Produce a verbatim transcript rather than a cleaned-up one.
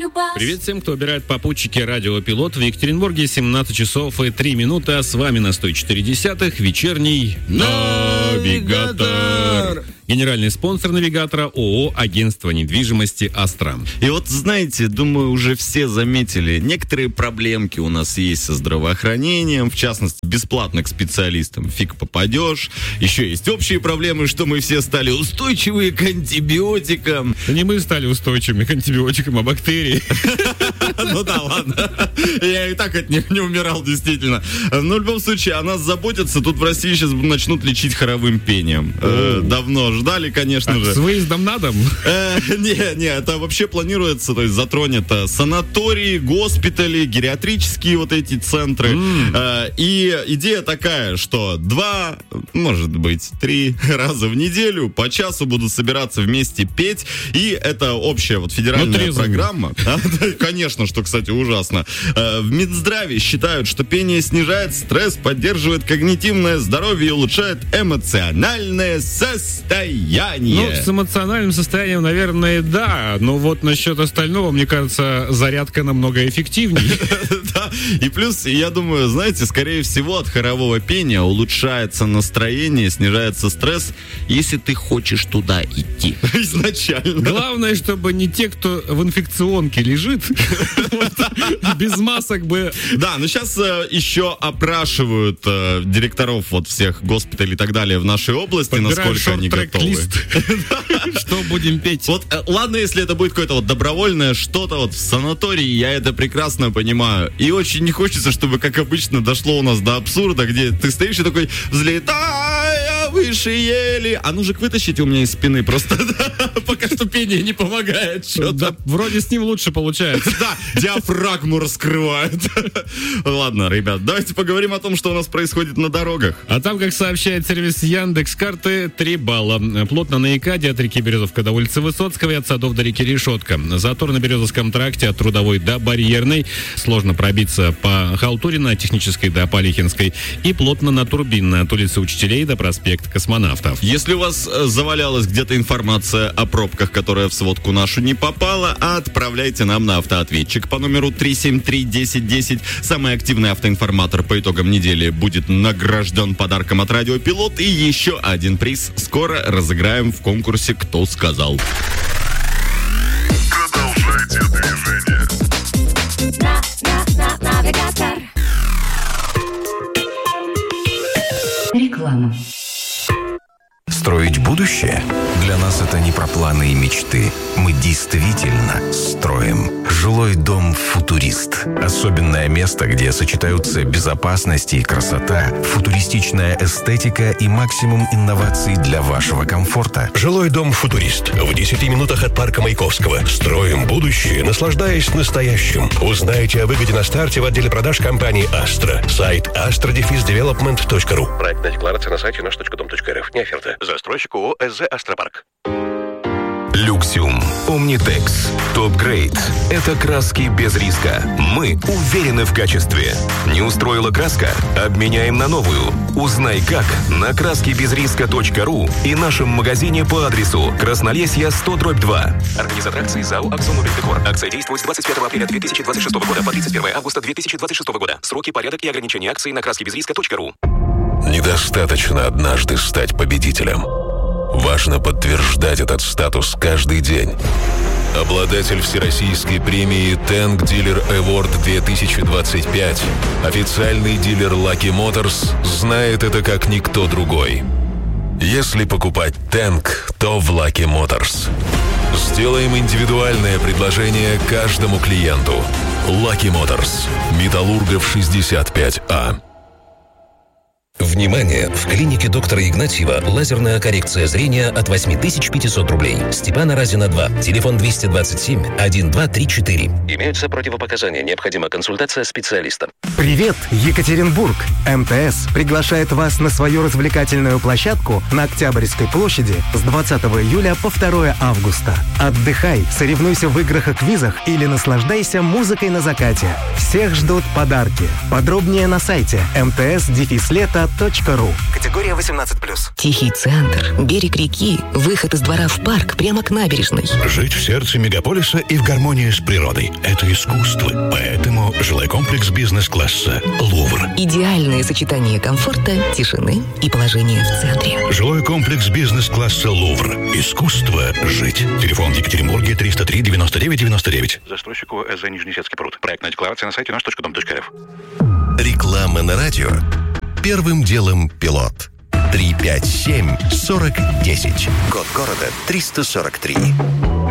Привет всем, кто убирает попутчики радио Пилот. В Екатеринбурге семнадцать часов и три минуты, а с вами на сто четыре десятых вечерний Навигатор. Генеральный спонсор Навигатора ООО «Агентство недвижимости Астра». И вот, знаете, думаю, уже все заметили, некоторые проблемки у нас есть со здравоохранением, в частности, бесплатно к специалистам фиг попадешь. Еще есть общие проблемы, что мы все стали устойчивые к антибиотикам. Да не мы стали устойчивыми к антибиотикам, а бактерии. Ну да, ладно. Я и так от них не умирал, действительно. Но в любом случае, о нас заботятся. Тут в России сейчас начнут лечить хоровым пением. Давно ждали, конечно же. С выездом на дом? Не, не, это вообще планируется, то есть затронет санатории, госпитали, гериатрические вот эти центры. И идея такая, что два, может быть, три раза в неделю по часу будут собираться вместе петь. И это общая вот федеральная программа. Конечно, что, кстати, ужасно. В Минздраве считают, что пение снижает стресс, поддерживает когнитивное здоровье и улучшает эмоциональное состояние. Ну, с эмоциональным состоянием, наверное, да. Но вот насчет остального, мне кажется, зарядка намного эффективнее. Да. И плюс, я думаю, знаете, скорее всего, от хорового пения улучшается настроение, снижается стресс, если ты хочешь туда идти. Изначально. Главное, чтобы не те, кто в инфекционке лежит, без масок бы... Да, но сейчас э, еще опрашивают э, директоров вот всех госпиталей и так далее в нашей области, подбираем насколько они готовы. Что будем петь? Вот э, ладно, если это будет какое-то вот добровольное что-то вот в санатории, я это прекрасно понимаю. И очень не хочется, чтобы, как обычно, дошло у нас до абсурда, где ты стоишь и такой взлетая выше ели. А ну же вытащите у меня из спины, просто пока что пение не помогает. Да, вроде с ним лучше получается. Да, диафрагму раскрывает. Ладно, ребят, давайте поговорим о том, что у нас происходит на дорогах. А там, как сообщает сервис Яндекс.Карты, три балла. Плотно на ИКАДе от реки Березовка до улицы Высоцкого и от Садов до реки Решетка. Затор на Березовском тракте от Трудовой до Барьерной. Сложно пробиться по Халтурина, Технической до Полихинской. И плотно на Турбинной от улицы Учителей до проспекта Космонавтов. Если у вас завалялась где-то информация о пробках, которая в сводку нашу не попала, отправляйте нам на автоответчик по номеру три семь три десять десять. Самый активный автоинформатор по итогам недели будет награжден подарком от Радио Пилот. И еще один приз скоро разыграем в конкурсе «Кто сказал?». Продолжайте движение. На, на, на, навигатор. Реклама. Строить будущее? Для нас это не про планы и мечты. Мы действительно строим. Жилой дом «Футурист». Особенное место, где сочетаются безопасность и красота, футуристичная эстетика и максимум инноваций для вашего комфорта. Жилой дом «Футурист». В десяти минутах от парка Маяковского. Строим будущее, наслаждаясь настоящим. Узнайте о выгоде на старте в отделе продаж компании «Астра». Сайт астра дефис девелопмент точка ру. Проектная декларация на сайте наш точка дом точка рф. Не оферта. Застройщик ООО «СЗ Астропарк». Люксиум, Омнитекс, Топ-грейд. Это краски без риска. Мы уверены в качестве. Не устроила краска? Обменяем на новую. Узнай как на краски без риска точка ру и нашем магазине по адресу Краснолесье сто дробь два. Организатор акции ЗАО «Акзон Мобильдекор». Акция действует с двадцать пятого апреля две тысячи двадцать шестого года по тридцать первого августа две тысячи двадцать шестого года. Сроки, порядок и ограничения акций на краски без риска точка ру. Недостаточно однажды стать победителем. Важно подтверждать этот статус каждый день. Обладатель всероссийской премии Tank Dealer Award две тысячи двадцать пять, официальный дилер Lucky Motors, знает это как никто другой. Если покупать Tank, то в Lucky Motors. Сделаем индивидуальное предложение каждому клиенту. Lucky Motors. Металлургов шестьдесят пять А. Внимание! В клинике доктора Игнатьева лазерная коррекция зрения от восемь тысяч пятьсот рублей. Степана Разина два. Телефон двести двадцать семь один два три четыре. Имеются противопоказания. Необходима консультация специалиста. Привет, Екатеринбург! МТС приглашает вас на свою развлекательную площадку на Октябрьской площади с двадцатого июля по второго августа. Отдыхай, соревнуйся в играх и квизах или наслаждайся музыкой на закате. Всех ждут подарки. Подробнее на сайте эм тэ эс дефис лето точка ру. Категория восемнадцать плюс. Тихий центр, берег реки, выход из двора в парк прямо к набережной. Жить в сердце мегаполиса и в гармонии с природой – это искусство. Поэтому жилой комплекс бизнес-класса «Лувр». Идеальное сочетание комфорта, тишины и положения в центре. Жилой комплекс бизнес-класса «Лувр». Искусство жить. Телефон в Екатеринбурге триста три девяносто девять девяносто девять. Застройщику ЭЗ Нижнесецкий пруд. Проектная декларация на сайте наш точка дом точка эр эф. Реклама на радио. Первым делом пилот. три пять семь сорок десять. Код города триста сорок три.